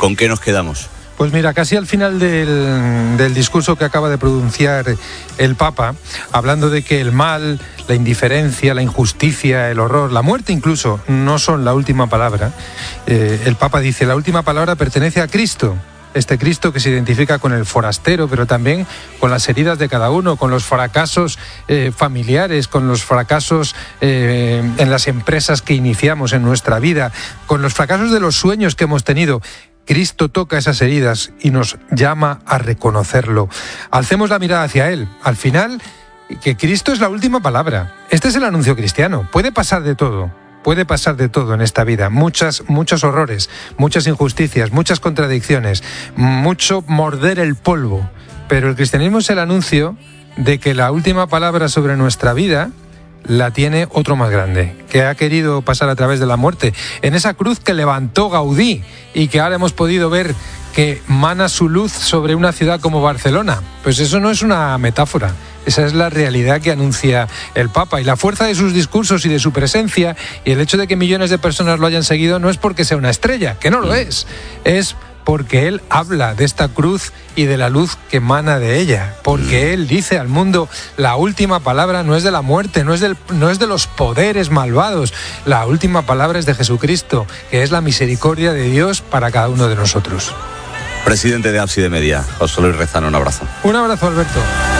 ¿Con qué nos quedamos? Pues mira, casi al final del discurso que acaba de pronunciar el Papa, hablando de que el mal, la indiferencia, la injusticia, el horror, la muerte incluso, no son la última palabra, el Papa dice, la última palabra pertenece a Cristo. Este Cristo que se identifica con el forastero, pero también con las heridas de cada uno, con los fracasos familiares, con los fracasos en las empresas que iniciamos en nuestra vida, con los fracasos de los sueños que hemos tenido. Cristo toca esas heridas y nos llama a reconocerlo. Alcemos la mirada hacia Él. Al final, que Cristo es la última palabra. Este es el anuncio cristiano. Puede pasar de todo. Puede pasar de todo en esta vida, muchos horrores, muchas injusticias, muchas contradicciones, mucho morder el polvo, pero el cristianismo es el anuncio de que la última palabra sobre nuestra vida la tiene otro más grande, que ha querido pasar a través de la muerte, en esa cruz que levantó Gaudí y que ahora hemos podido ver que mana su luz sobre una ciudad como Barcelona. Pues eso no es una metáfora. Esa es la realidad que anuncia el Papa, y la fuerza de sus discursos y de su presencia y el hecho de que millones de personas lo hayan seguido no es porque sea una estrella, que no lo es porque él habla de esta cruz y de la luz que emana de ella, porque él dice al mundo, la última palabra no es de la muerte, no es de los poderes malvados, la última palabra es de Jesucristo, que es la misericordia de Dios para cada uno de nosotros. Presidente de Ábside Media, José Luis Rezano, un abrazo. Un abrazo, Alberto.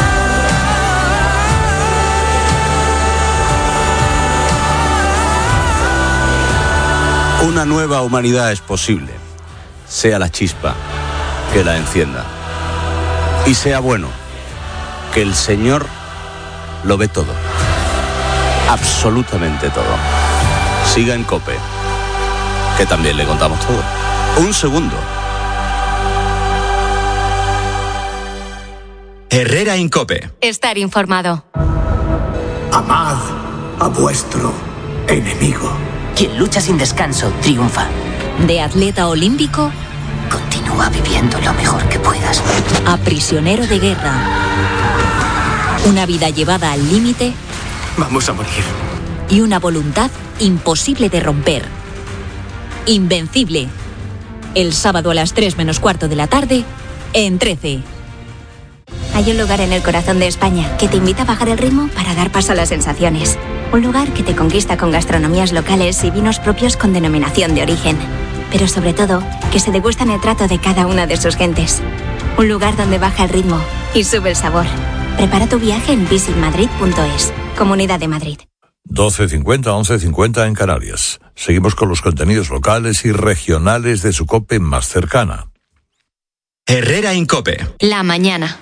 Una nueva humanidad es posible, sea la chispa que la encienda. Y sea bueno, que el Señor lo ve todo, absolutamente todo. Siga en COPE, que también le contamos todo. Un segundo. Herrera en COPE. Estar informado. Amad a vuestro enemigo. Quien lucha sin descanso triunfa. De atleta olímpico, Continúa viviendo lo mejor que puedas. a prisionero de guerra. Una vida llevada al límite Vamos a morir. y una voluntad imposible de romper. Invencible. El sábado a las 3 menos cuarto de la tarde, en 13. Hay un lugar en el corazón de España que te invita a bajar el ritmo para dar paso a las sensaciones. Un lugar que te conquista con gastronomías locales y vinos propios con denominación de origen. Pero sobre todo, que se degustan el trato de cada una de sus gentes. Un lugar donde baja el ritmo y sube el sabor. Prepara tu viaje en visitmadrid.es. Comunidad de Madrid. 12:50, 11:50 en Canarias. Seguimos con los contenidos locales y regionales de su COPE más cercana. Herrera en COPE. La mañana.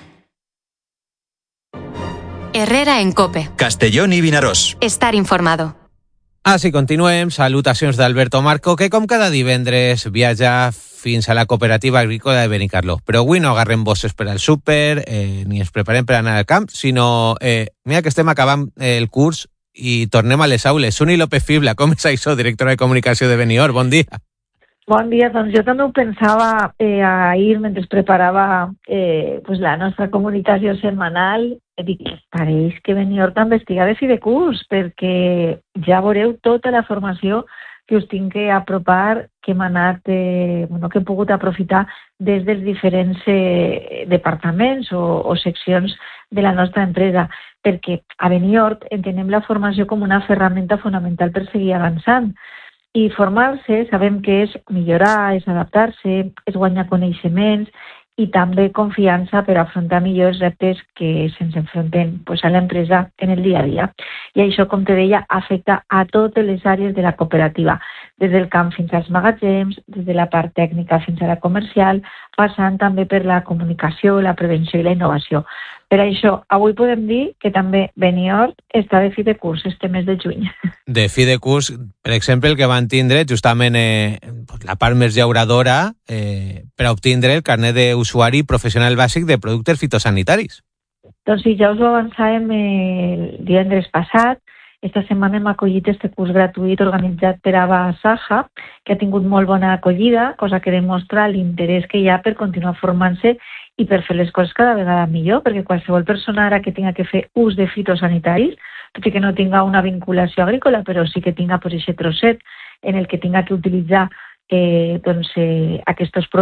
Herrera en COPE. Castellón y Vinaròs. Estar informado. Així continuem. Salutacions d'Alberto Marco, que com cada divendres viatja fins a la cooperativa agrícola de Benicarló. Però avui no agarrem bosses per al súper, ni ens preparem per anar al camp, sinó, mira que estem acabant el curs i tornem a les aules. Suni López Fibla, com és això, directora de comunicació de Benior? Bon dia. Bon dia, doncs jo també ho pensava ahir mentre preparava pues la nostra comunicació setmanal. Dic, pareix que Benior també estiga de fi de curs, perquè ja veureu tota la formació que us tinc que apropar, que hem anat, que he pogut aprofitar des dels diferents departaments o seccions de la nostra empresa, perquè a Benior entenem la formació com una ferramenta fonamental per seguir avançant. I formar-se sabem que és millorar, és adaptar-se, és guanyar coneixements i també confiança per afrontar millors reptes que se'ns enfronten a l'empresa en el dia a dia. I això, com te deia, afecta a totes les àrees de la cooperativa, des del camp fins als magatzems, des de la part tècnica fins a la comercial, passant també per la comunicació, la prevenció i la innovació. Per això, avui podem dir que també Benior està de fi de curs este mes de juny. De fi de curs, per exemple, el que van tindre justament la part més llauradora per a obtindre el carnet d'usuari professional bàsic de productes fitosanitaris. Doncs sí, ja us ho avançàvem el divendres passat. Esta setmana hem acollit este curs gratuït organitzat per Ava Saja, que ha tingut molt bona acollida, cosa que demostra l'interès que hi ha per continuar formant-se i per fer les coses cada vegada millor, perquè qualsevol persona ara que tinga que fer ús de fitosanitaris, tot i que no tinga una vinculació agrícola, però sí que tinga aquest trosset en el que tinga que utilitzar aquests productes,